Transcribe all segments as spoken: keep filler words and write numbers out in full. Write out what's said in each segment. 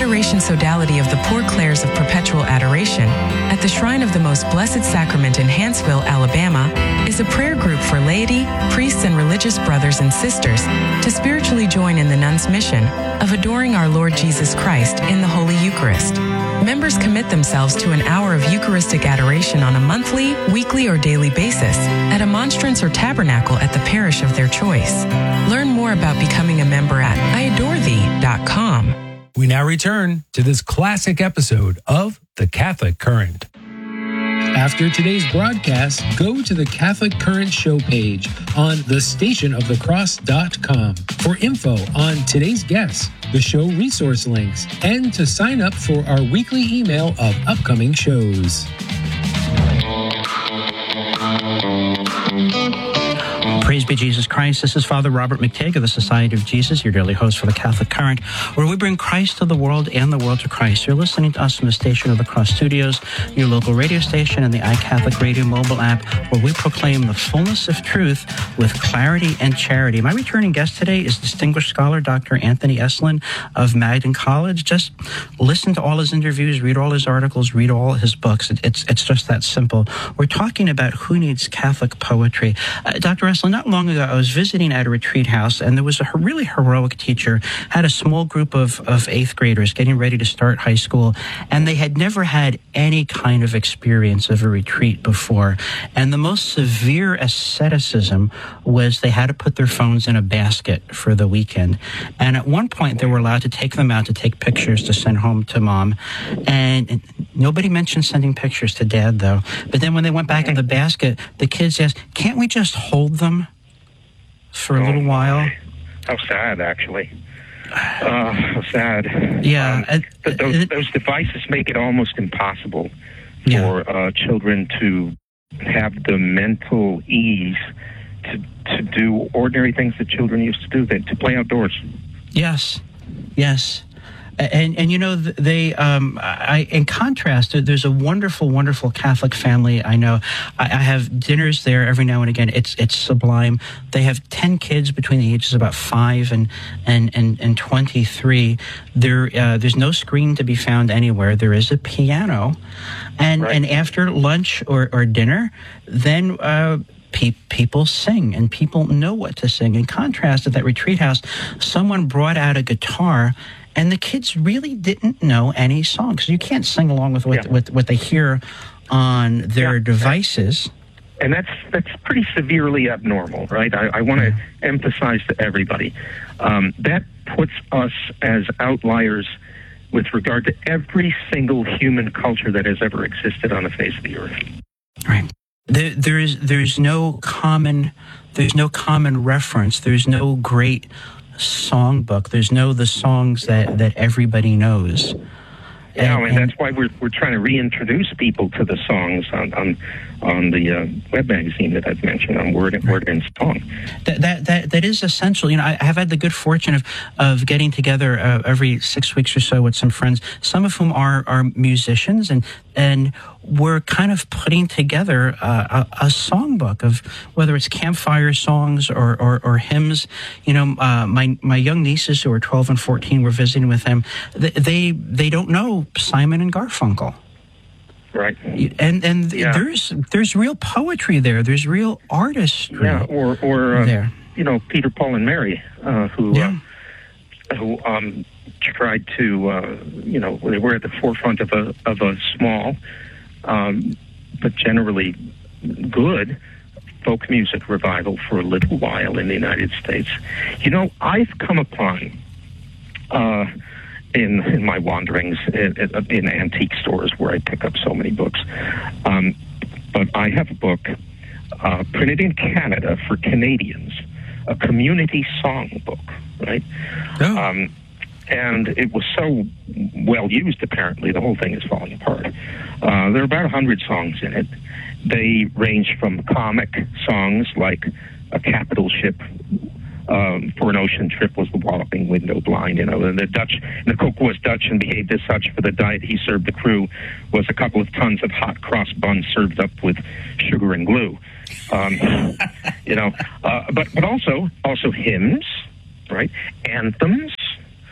Adoration Sodality of the Poor Clares of Perpetual Adoration at the Shrine of the Most Blessed Sacrament in Hanceville, Alabama, is a prayer group for laity, priests, and religious brothers and sisters to spiritually join in the nuns' mission of adoring our Lord Jesus Christ in the Holy Eucharist. Members commit themselves to an hour of Eucharistic adoration on a monthly, weekly, or daily basis at a monstrance or tabernacle at the parish of their choice. Learn more about becoming a member at I adore thee dot com. We now return to this classic episode of The Catholic Current. After today's broadcast, go to the Catholic Current show page on the station of the cross dot com for info on today's guests, the show resource links, and to sign up for our weekly email of upcoming shows. Praise be Jesus Christ. This is Father Robert McTague of the Society of Jesus, your daily host for the Catholic Current, where we bring Christ to the world and the world to Christ. You're listening to us from the Station of the Cross Studios, your local radio station, and the iCatholic Radio mobile app, where we proclaim the fullness of truth with clarity and charity. My returning guest today is distinguished scholar Doctor Anthony Esolen of Magdalen College. Just listen to all his interviews, read all his articles, read all his books. It's, it's just that simple. We're talking about who needs Catholic poetry. Uh, Doctor Esolen, not long ago, I was visiting at a retreat house, and there was a really heroic teacher, had a small group of, of eighth graders getting ready to start high school, and they had never had any kind of experience of a retreat before. And the most severe asceticism was they had to put their phones in a basket for the weekend. And at one point, they were allowed to take them out to take pictures to send home to mom. And nobody mentioned sending pictures to dad, though. But then when they went back in the basket, the kids asked, can't we just hold them for a little oh, while? How sad, actually. Uh, how sad. Yeah. Um, uh, those, uh, those devices make it almost impossible yeah. for uh, children to have the mental ease to to do ordinary things that children used to do, to play outdoors. Yes. Yes. And, and you know, they, um, I, in contrast, there's a wonderful, wonderful Catholic family I know. I, I have dinners there every now and again. It's it's sublime. They have ten kids between the ages of about five and and, and, and twenty-three. There, uh, there's no screen to be found anywhere. There is a piano. And, right. and after lunch or, or dinner, then... Uh, people sing, and people know what to sing. In contrast, at that retreat house, someone brought out a guitar, and the kids really didn't know any songs. You can't sing along with what, yeah. what, what they hear on their yeah. devices. And that's that's pretty severely abnormal, right? I, I want to yeah. emphasize to everybody, um, that puts us as outliers with regard to every single human culture that has ever existed on the face of the earth. Right. There, there is there's no common there's no common reference. There's no great songbook. There's no the songs that, that everybody knows. Yeah, and, and that's why we're we're trying to reintroduce people to the songs on on, on the uh, web magazine that I've mentioned on Word and Word and Song. That that that that is essential. You know, I have had the good fortune of of getting together uh, every six weeks or so with some friends, some of whom are are musicians, and and we're kind of putting together uh, a, a songbook of whether it's campfire songs or, or, or hymns. You know, uh, my my young nieces who are twelve and fourteen, we're visiting with them. They they, they don't know Simon and Garfunkel. Right. And and yeah. there's there's real poetry there. There's real artistry. Yeah, or or uh, there. You know, Peter, Paul, and Mary, uh, who yeah. uh, who um, tried to uh, you know they were at the forefront of a of a small. Um, but generally good folk music revival for a little while in the United States. You know, I've come upon uh, in in my wanderings in, in antique stores where I pick up so many books, um, but I have a book uh, printed in Canada for Canadians, a community song book, right? Oh. Um, And it was so well used, apparently, the whole thing is falling apart. Uh, there are about one hundred songs in it. They range from comic songs like A Capital Ship um, for an Ocean Trip was the Walloping Window Blind. You know, and the Dutch, and the cook was Dutch and behaved as such. For the diet he served the crew was a couple of tons of hot cross buns served up with sugar and glue. Um, you know, uh, but, but also, also hymns, right? Anthems.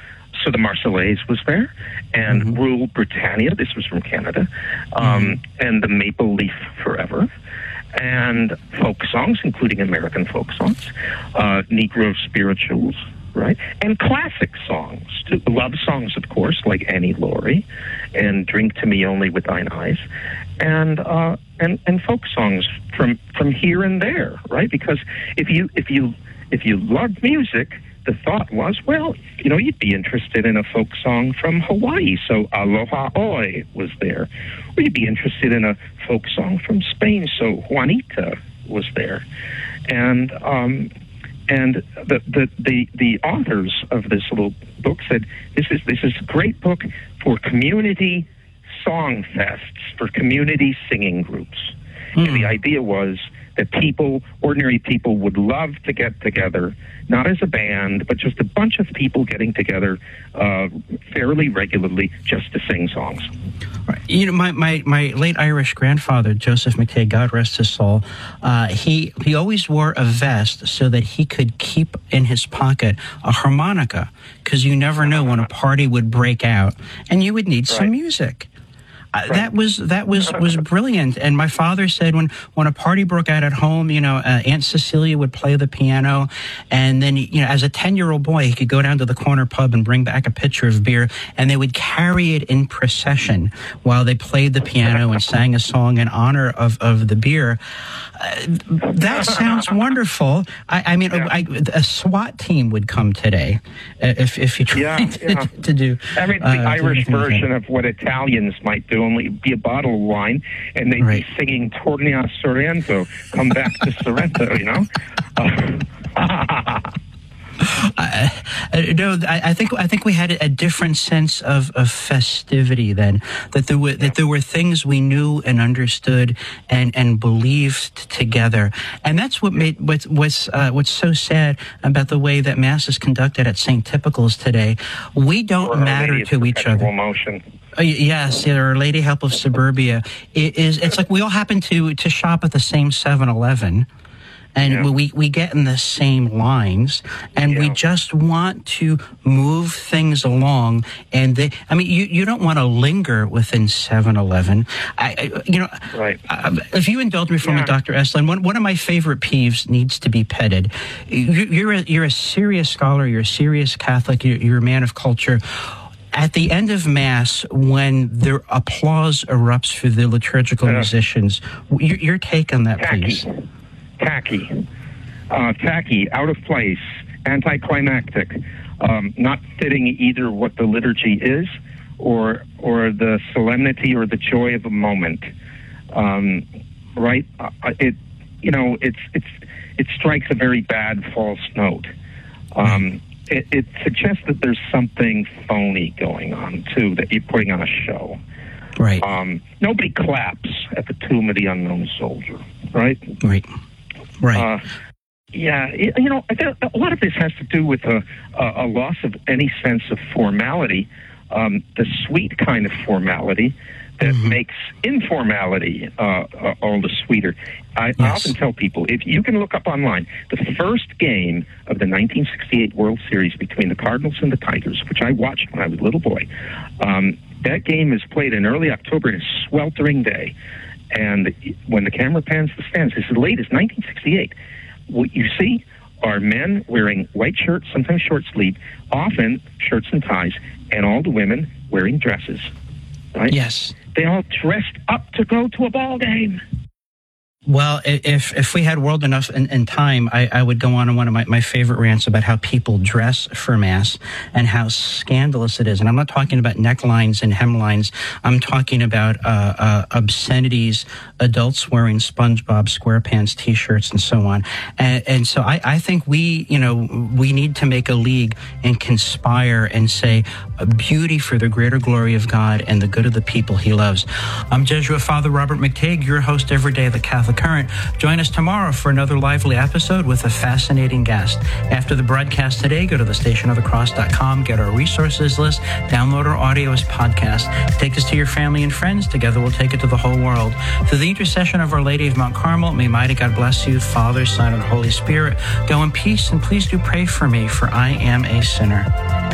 so the Marseillaise was there, and mm-hmm. Rule Britannia, this was from Canada, um, mm-hmm. and the Maple Leaf Forever, and folk songs, including American folk songs, uh, Negro spirituals, right? And classic songs, too. Love songs, of course, like Annie Laurie, and Drink to Me Only with Thine Eyes, and uh, and and folk songs from from here and there, right? Because if you if you if you love music, the thought was, well, you know, you'd be interested in a folk song from Hawaii, so Aloha Oi was there. Or you'd be interested in a folk song from Spain, so Juanita was there. And um, and the, the, the, the authors of this little book said, this is, this is a great book for community song fests, for community singing groups. Mm. And the idea was that people, ordinary people, would love to get together, not as a band, but just a bunch of people getting together uh, fairly regularly just to sing songs. Right. You know, my, my, my late Irish grandfather, Joseph McTague, God rest his soul, uh, he, he always wore a vest so that he could keep in his pocket a harmonica, because you never know when a party would break out, and you would need right. some music. Uh, that was that was, was brilliant. And my father said when, when a party broke out at home, you know, uh, Aunt Cecilia would play the piano, and then, you know, as a ten-year-old boy, he could go down to the corner pub and bring back a pitcher of beer, and they would carry it in procession while they played the piano and sang a song in honor of, of the beer. Uh, that sounds wonderful. I, I mean, yeah. I, a SWAT team would come today uh, if if you tried yeah, to, yeah. to do. I mean, the uh, Irish version of what Italians might do. Only be a bottle of wine, and they'd right. be singing Torna Sorrento, come back to Sorrento, you know? Uh, Uh, no, I, I think I think we had a different sense of, of festivity then. That there were that there were things we knew and understood and, and believed together, and that's what made what's what's, uh, what's so sad about the way that Mass is conducted at Saint Typical's today. We don't matter to each other. Motion. Uh, yes, Our Lady Help of Suburbia. It is. It's like we all happen to to shop at the same seven eleven. And yeah. we, we get in the same lines, and yeah. we just want to move things along. And they, I mean, you, you don't want to linger within seven eleven. I, I, you know, right. uh, if you indulge me for a minute, yeah. Doctor Estlin, one, one of my favorite peeves needs to be petted. You, you're, a, you're a serious scholar, you're a serious Catholic, you're, you're a man of culture. At the end of Mass, when the applause erupts for the liturgical uh, musicians, your, your take on that, tacky. please. Tacky, uh, tacky, out of place, anticlimactic, um, not fitting either what the liturgy is or or the solemnity or the joy of a moment. Um, right? Uh, it you know it's it's it strikes a very bad false note. Um, it, it suggests that there's something phony going on too, that you're putting on a show. Right. Um, nobody claps at the tomb of the unknown soldier. Right. Right. Right. Uh, yeah, you know, a lot of this has to do with a, a loss of any sense of formality, um, the sweet kind of formality that mm-hmm. makes informality uh, uh, all the sweeter. I, yes. I often tell people, if you can look up online, the first game of the nineteen sixty-eight World Series between the Cardinals and the Tigers, which I watched when I was a little boy, um, that game is played in early October in a sweltering day. And when the camera pans the stands, it's as late as nineteen sixty-eight. What you see are men wearing white shirts, sometimes short sleeve, often shirts and ties, and all the women wearing dresses. Right? Yes. They all dressed up to go to a ball game. Well, if if we had world enough and, and time, I, I would go on in one of my, my favorite rants about how people dress for Mass and how scandalous it is. And I'm not talking about necklines and hemlines. I'm talking about uh, uh, obscenities, adults wearing SpongeBob SquarePants T-shirts and so on. And, and so I, I think we, you know, we need to make a league and conspire and say beauty for the greater glory of God and the good of the people He loves. I'm Jesuit Father Robert McTague, your host every day of the Catholic Current. Join us tomorrow for another lively episode with a fascinating guest. After the broadcast today, go to the station of the cross dot com, get our resources list, download our audio as podcast, take us to your family and friends. Together we'll take it to the whole world. Through the intercession of Our Lady of Mount Carmel, may mighty God bless you, Father, Son, and Holy Spirit. Go in peace, and please do pray for me, for I am a sinner.